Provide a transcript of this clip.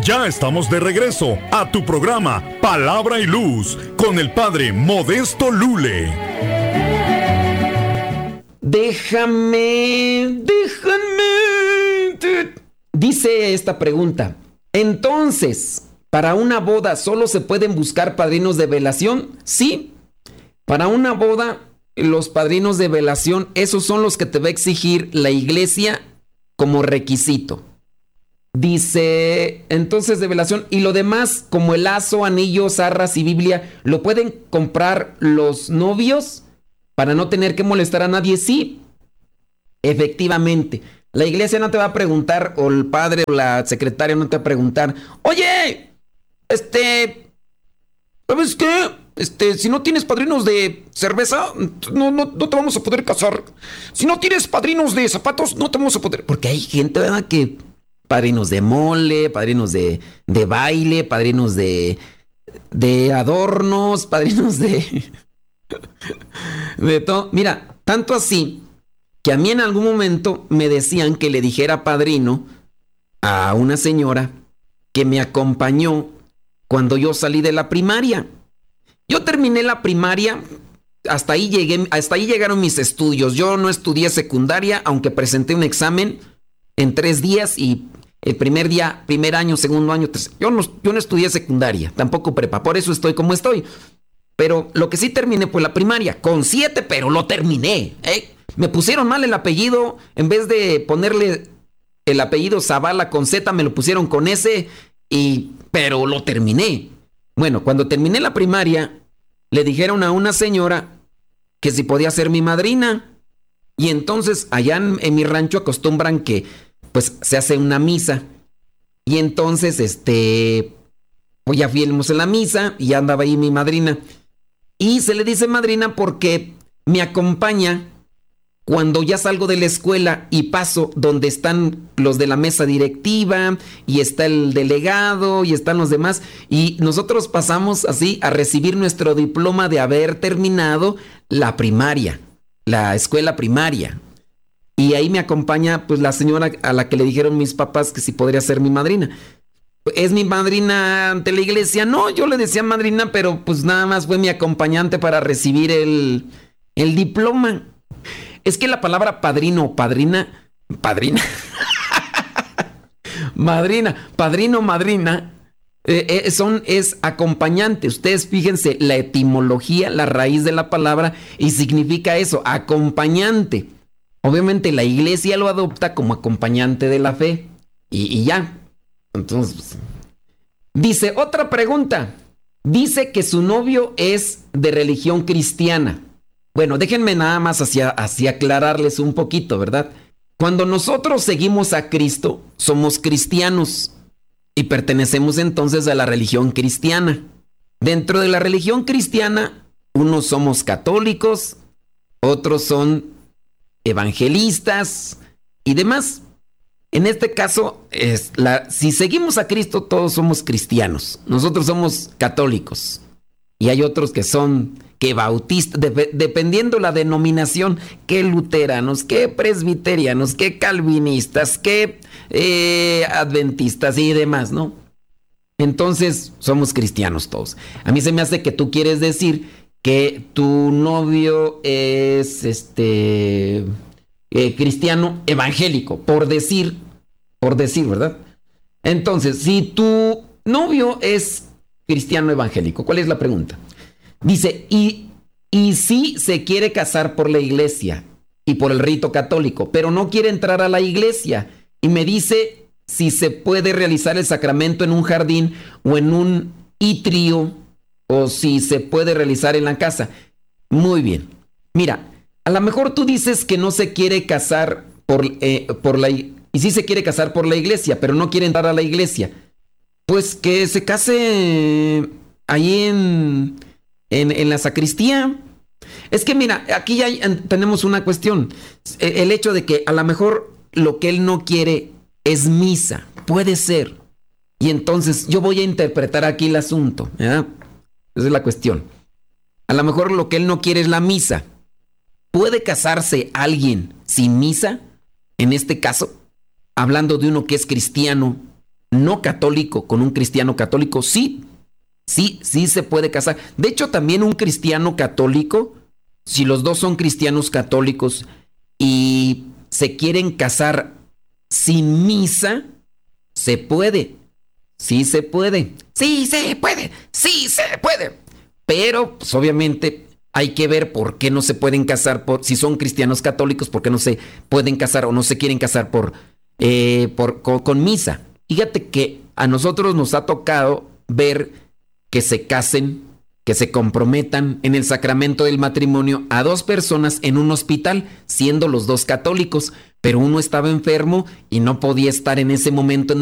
Ya estamos de regreso a tu programa Palabra y Luz con el Padre Modesto Lule. Déjame. Dice esta pregunta. Entonces, ¿para una boda solo se pueden buscar padrinos de velación? Sí. Para una boda, los padrinos de velación, esos son los que te va a exigir la iglesia como requisito. Dice, entonces de velación, y lo demás, como el lazo, anillos, arras y Biblia, ¿lo pueden comprar los novios para no tener que molestar a nadie? Sí, efectivamente. La iglesia no te va a preguntar, o el padre o la secretaria no te va a preguntar, oye, ¿sabes qué? Si no tienes padrinos de cerveza, no te vamos a poder casar. Si no tienes padrinos de zapatos, no te vamos a poder. Porque hay gente, ¿verdad?, que padrinos de mole, padrinos de baile, padrinos de adornos, padrinos de todo. Mira, tanto así que a mí en algún momento me decían que le dijera padrino a una señora que me acompañó cuando yo salí de la primaria. Yo terminé la primaria, hasta ahí llegaron mis estudios. Yo no estudié secundaria, aunque presenté un examen en 3 días y el primer día, primer año, segundo año, tercer. Yo no estudié secundaria, tampoco prepa, por eso estoy como estoy. Pero lo que sí terminé fue la primaria, con 7, pero lo terminé, Me pusieron mal el apellido, en vez de ponerle el apellido Zavala con Z, me lo pusieron con S, pero lo terminé. Bueno, cuando terminé la primaria, le dijeron a una señora que si podía ser mi madrina. Y entonces allá en mi rancho acostumbran que pues se hace una misa. Y entonces pues ya fuimos en la misa y ya andaba ahí mi madrina. Y se le dice madrina porque me acompaña cuando ya salgo de la escuela y paso donde están los de la mesa directiva y está el delegado y están los demás, y nosotros pasamos así a recibir nuestro diploma de haber terminado la primaria, la escuela primaria. Y ahí me acompaña pues la señora a la que le dijeron mis papás que si podría ser mi madrina. ¿Es mi madrina ante la iglesia? No, yo le decía madrina, pero pues nada más fue mi acompañante para recibir el diploma. Es que la palabra padrino o padrina, madrina, padrino, madrina, es acompañante. Ustedes fíjense la etimología, la raíz de la palabra, y significa eso, acompañante. Obviamente la iglesia lo adopta como acompañante de la fe y ya. Entonces, dice otra pregunta. Dice que su novio es de religión cristiana. Bueno, déjenme nada más así aclararles un poquito, ¿verdad? Cuando nosotros seguimos a Cristo, somos cristianos y pertenecemos entonces a la religión cristiana. Dentro de la religión cristiana, unos somos católicos, otros son evangelistas y demás. En este caso, si seguimos a Cristo, todos somos cristianos. Nosotros somos católicos y hay otros que son bautistas, dependiendo la denominación, que luteranos, que presbiterianos, que calvinistas, que adventistas y demás, ¿no? Entonces, somos cristianos todos. A mí se me hace que tú quieres decir que tu novio es cristiano evangélico, por decir, ¿verdad? Entonces, si tu novio es cristiano evangélico, ¿cuál es la pregunta? Dice, y si se quiere casar por la iglesia y por el rito católico, pero no quiere entrar a la iglesia, y me dice si se puede realizar el sacramento en un jardín o en un atrio, o si se puede realizar en la casa. Muy bien. Mira, a lo mejor tú dices que no se quiere casar y sí se quiere casar por la iglesia, pero no quiere entrar a la iglesia. Pues que se case ahí en la sacristía. Es que mira, aquí ya tenemos una cuestión. El hecho de que a lo mejor lo que él no quiere es misa. Puede ser. Y entonces yo voy a interpretar aquí el asunto, ¿verdad? Esa es la cuestión. A lo mejor lo que él no quiere es la misa. ¿Puede casarse alguien sin misa? En este caso, hablando de uno que es cristiano no católico con un cristiano católico, sí se puede casar. De hecho, también un cristiano católico, si los dos son cristianos católicos y se quieren casar sin misa, se puede. Sí se puede. Sí se puede. Sí se puede. Pero, pues, obviamente, hay que ver por qué no se pueden casar, si son cristianos católicos, por qué no se pueden casar o no se quieren casar con misa. Fíjate que a nosotros nos ha tocado ver que se casen, que se comprometan en el sacramento del matrimonio a dos personas en un hospital, siendo los dos católicos, pero uno estaba enfermo y no podía estar en ese momento en